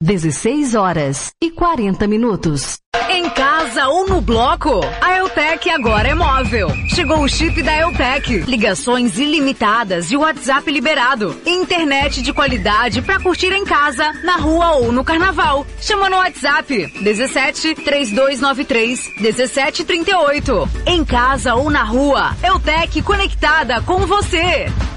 16h40. Em casa ou no bloco, a Eutec agora é móvel. Chegou o chip da Eutec. Ligações ilimitadas e WhatsApp liberado. Internet de qualidade pra curtir em casa, na rua ou no carnaval. Chama no WhatsApp 17 3293 1738. Em casa ou na rua, Eutec conectada com você.